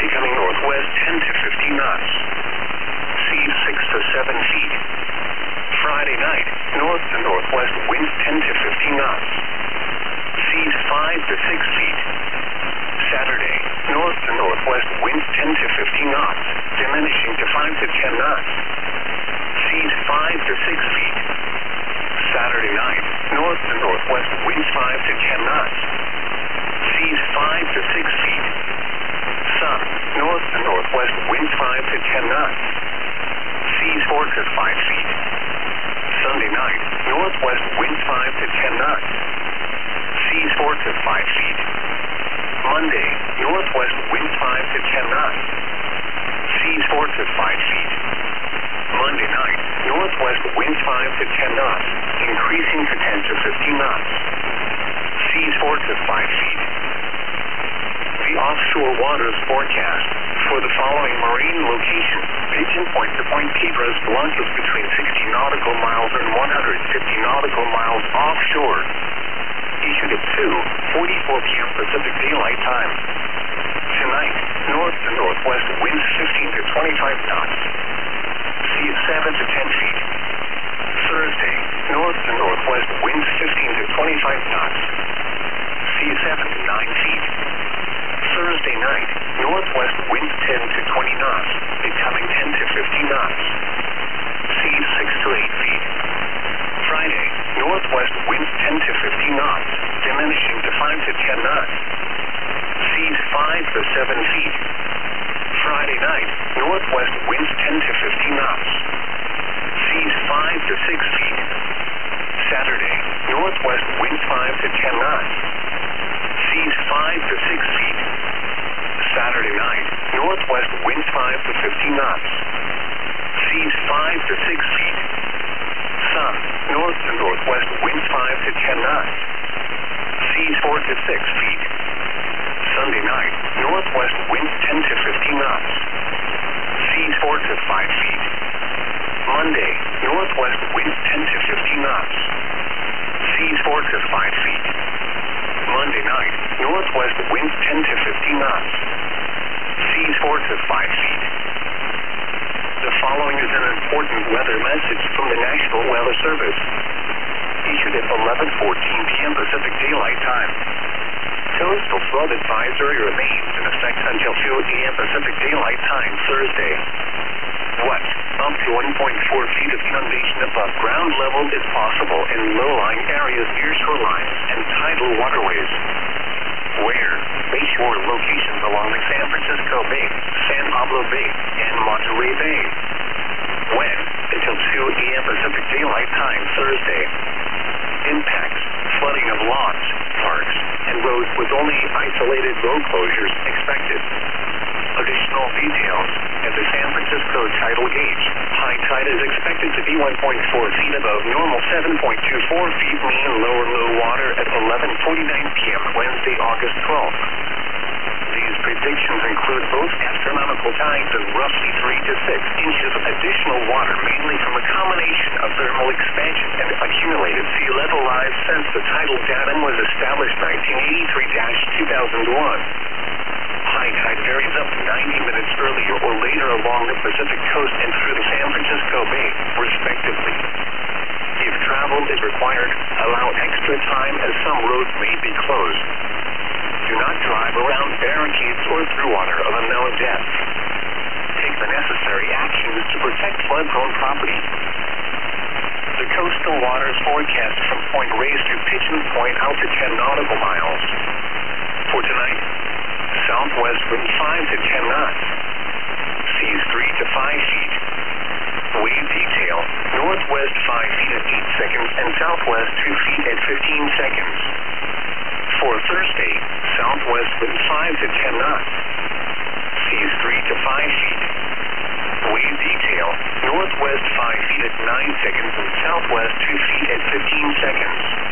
becoming northwest 10 to 15 knots. Seas 6 to 7 feet. Friday night, north to northwest winds 10 to 15 knots. Seas 5 to 6 feet. Saturday, north to northwest winds 10 to 15 knots, diminishing to 5 to 10 knots. Seas 5 to 6 feet. Saturday night, north to northwest winds 5 to 10 knots. Seas 5 to 6 feet. Sun, north to northwest winds 5 to 10 knots. Seas 4 to 5 feet. Sunday night, northwest winds 5 to 10 knots. Seas 4 to 5 feet. Monday, northwest winds 5 to 10 knots. Seas 4 to 5 feet. Monday night, northwest winds 5 to 10 knots, increasing to 10 to 15 knots. Seas 4 to 5 feet. The offshore waters forecast for the following marine locations: Pigeon Point to Point Piedras Blancas between 60 nautical miles and 150 nautical miles offshore. Issued at 2:44 p.m. Pacific Daylight Time. Tonight, north to northwest winds 15 to 25 knots. Seas 7 to 10 feet. Thursday, north to northwest winds 15 to 25 knots. Seas 7 to 9 feet. Thursday night, northwest winds 10 to 20 knots, becoming 10 to 15 knots. Seas 6 to 8 feet. Friday, northwest winds 10 to 15 knots, diminishing to 5 to 10 knots. Seas 5 to 7 feet. Friday night, northwest winds 10 to 15 knots. Seas 5 to 6 feet. Saturday, northwest winds 5 to 10 knots. Seas 5 to 6 feet. Saturday night, northwest winds 5 to 15 knots. Seas 5 to 6 feet. Sun, north to northwest winds 5 to 10 knots. Seas 4 to 6 feet. Sunday night, northwest winds 10 to 15 knots. Seas 4 to 5 feet. Monday, northwest winds 10 to 15 knots. Seas 4 to 5 feet. Monday night, northwest winds 10 to 15 knots. Seas 4 to 5 feet. The following is an important weather message from the National Weather Service. Issued at 11:14 p.m. Pacific Daylight Time. Coastal flood advisory remains in effect until 2 a.m. Pacific Daylight Time Thursday. What? Up to 1.4 feet of inundation above ground level is possible in low-lying areas near shorelines and tidal waterways. Where? Bayshore locations along the San Francisco Bay, San Pablo Bay, and Monterey Bay. When? Until 2 a.m. Pacific Daylight Time Thursday. Impacts: flooding of lawns, parks, and roads with only isolated road closures expected. Additional details: at the San Francisco tidal gauge, high tide is expected to be 1.4 feet above normal, 7.24 feet mean lower low water at 11:49 p.m. Wednesday, August 12th. These predictions include both astronomical tides and roughly 3 to 6 inches of additional water, mainly from a combination of thermal expansion and accumulated sea level rise since the tidal datum was established 1983-2001. High tide varies up to 90 minutes earlier or later along the Pacific coast and through the San Francisco Bay, respectively. If travel is required, allow extra time as some roads may be closed. Do not drive around barricades or through water of unknown depth. Take the necessary actions to protect flood-prone property. The coastal waters forecast from Point Reyes to Pigeon Point out to 10 nautical miles. For tonight, southwest wind 5 to 10 knots. Seas 3 to 5 feet. Wave detail: northwest 5 feet at 8 seconds and southwest 2 feet at 15 seconds. For Thursday, southwest wind 5 to 10 knots. Seas 3 to 5 feet. Wave detail: northwest 5 feet at 9 seconds and southwest 2 feet at 15 seconds.